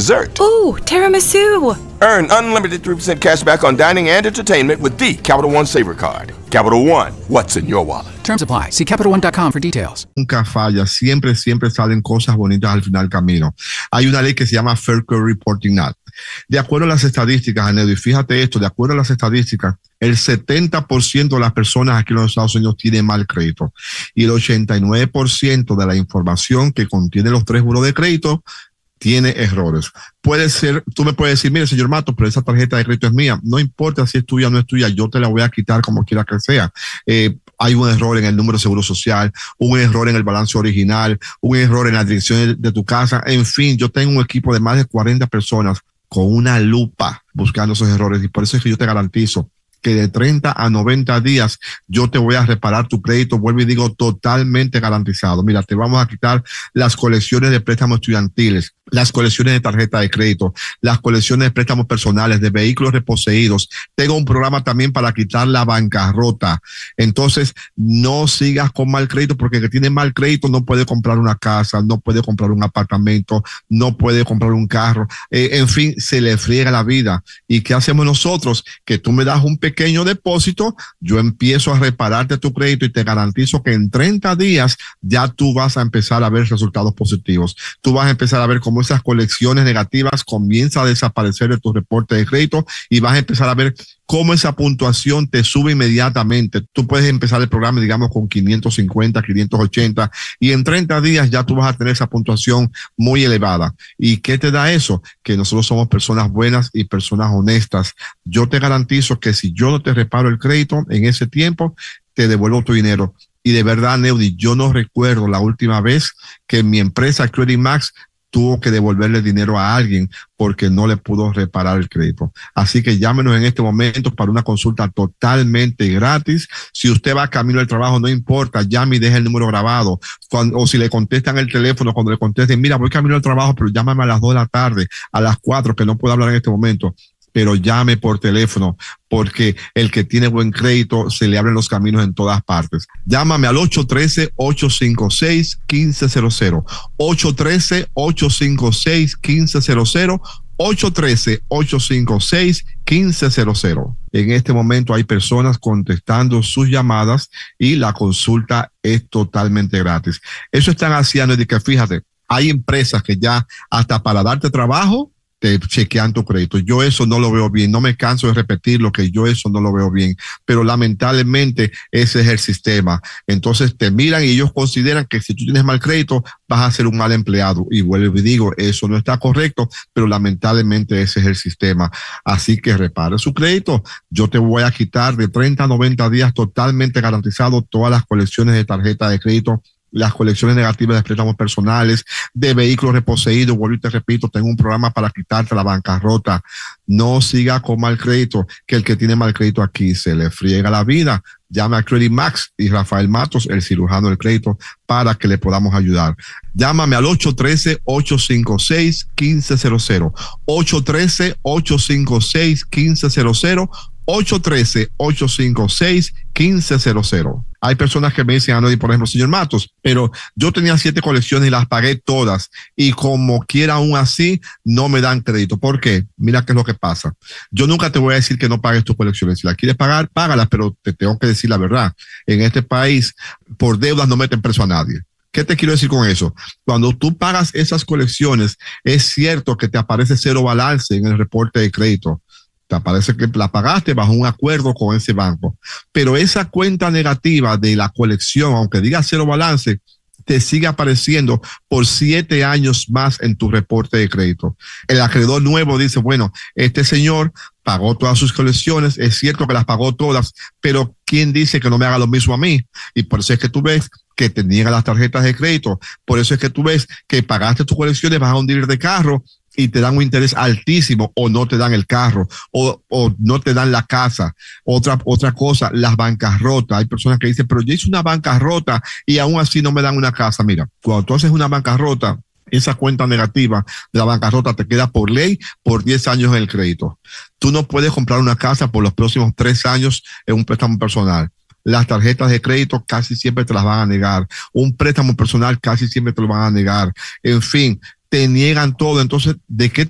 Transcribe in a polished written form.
dessert. Ooh, tiramisu. Earn unlimited 3% cash back on dining and entertainment with the Capital One Savor Card. Capital One, what's in your wallet? Terms apply. See CapitalOne.com for details. Nunca falla, siempre salen cosas bonitas al final del camino. Hay una ley que se llama Fair Credit Reporting Act. De acuerdo a las estadísticas, Anedo, y fíjate esto, de acuerdo a las estadísticas, el 70% de las personas aquí en los Estados Unidos tienen mal crédito y el 89% de la información que contiene los 3 buros de crédito tiene errores. Puede ser, tú me puedes decir, mire, señor Matos, pero esa tarjeta de crédito es mía. No importa si es tuya o no es tuya, yo te la voy a quitar como quiera que sea. Hay un error en el número de seguro social, un error en el balance original, un error en la dirección de tu casa. En fin, yo tengo un equipo de más de 40 personas con una lupa buscando esos errores y por eso es que yo te garantizo que de 30 a 90 días yo te voy a reparar tu crédito, vuelvo y digo, totalmente garantizado. Mira, te vamos a quitar las colecciones de préstamos estudiantiles, las colecciones de tarjeta de crédito, las colecciones de préstamos personales, de vehículos reposeídos. Tengo un programa también para quitar la bancarrota. Entonces, no sigas con mal crédito, porque el que tiene mal crédito no puede comprar una casa, no puede comprar un apartamento, no puede comprar un carro. En fin, se le friega la vida. ¿Y qué hacemos nosotros? Que tú me das un pequeño depósito, yo empiezo a repararte tu crédito y te garantizo que en 30 días ya tú vas a empezar a ver resultados positivos. Tú vas a empezar a ver cómo esas colecciones negativas comienzan a desaparecer de tu reporte de crédito y vas a empezar a ver cómo esa puntuación te sube inmediatamente. Tú puedes empezar el programa, digamos, con 550, 580 y en 30 días ya tú vas a tener esa puntuación muy elevada. ¿Y qué te da eso? Que nosotros somos personas buenas y personas honestas. Yo te garantizo que si yo no te reparo el crédito en ese tiempo, te devuelvo tu dinero. Y de verdad, Neudi, yo no recuerdo la última vez que mi empresa Credit Max tuvo que devolverle dinero a alguien porque no le pudo reparar el crédito. Así que llámenos en este momento para una consulta totalmente gratis. Si usted va camino al trabajo, no importa, llame y deje el número grabado. O si le contestan el teléfono, cuando le contesten, mira, voy camino al trabajo, pero llámame a las 2 de la tarde, a las 4, que no puedo hablar en este momento. Pero llame por teléfono, porque el que tiene buen crédito se le abren los caminos en todas partes. Llámame al 813-856-1500, 813-856-1500, 813-856-1500. En este momento hay personas contestando sus llamadas y la consulta es totalmente gratis. Eso están haciendo, y que fíjate, hay empresas que ya hasta para darte trabajo te chequean tu crédito. Yo eso no lo veo bien. No me canso de repetir lo que yo eso no lo veo bien. Pero lamentablemente ese es el sistema. Entonces te miran y ellos consideran que si tú tienes mal crédito vas a ser un mal empleado. Y vuelvo y digo, eso no está correcto, pero lamentablemente ese es el sistema. Así que repare su crédito. Yo te voy a quitar de 30 a 90 días totalmente garantizado todas las colecciones de tarjeta de crédito, las colecciones negativas de préstamos personales, de vehículos reposeídos. Vuelvo y te repito, tengo un programa para quitarte la bancarrota. No siga con mal crédito, que el que tiene mal crédito aquí se le friega la vida. Llame a Credit Max y Rafael Matos, el cirujano del crédito, para que le podamos ayudar. Llámame al 813-856-1500, 813-856-1500, 813-856-1500. Hay personas que me dicen, por ejemplo, señor Matos, pero yo tenía 7 colecciones y las pagué todas y como quiera aún así no me dan crédito. ¿Por qué? Mira qué es lo que pasa. Yo nunca te voy a decir que no pagues tus colecciones. Si las quieres pagar, págalas, pero te tengo que decir la verdad. En este país, por deudas no meten preso a nadie. ¿Qué te quiero decir con eso? Cuando tú pagas esas colecciones, es cierto que te aparece 0 balance en el reporte de crédito. Te parece que la pagaste bajo un acuerdo con ese banco. Pero esa cuenta negativa de la colección, aunque diga 0 balance, te sigue apareciendo por 7 años más en tu reporte de crédito. El acreedor nuevo dice, bueno, este señor pagó todas sus colecciones, es cierto que las pagó todas, pero ¿quién dice que no me haga lo mismo a mí? Y por eso es que tú ves que te niegan las tarjetas de crédito. Por eso es que tú ves que pagaste tus colecciones, vas a un dealer de carro y te dan un interés altísimo o no te dan el carro o no te dan la casa. Otra cosa, las bancarrotas. Hay personas que dicen, pero yo hice una bancarrota y aún así no me dan una casa. Mira, cuando tú haces una bancarrota, esa cuenta negativa de la bancarrota te queda por ley por 10 años en el crédito. Tú no puedes comprar una casa por los próximos 3 años en un préstamo personal. Las tarjetas de crédito casi siempre te las van a negar. Un préstamo personal casi siempre te lo van a negar. En fin, te niegan todo. Entonces, ¿de qué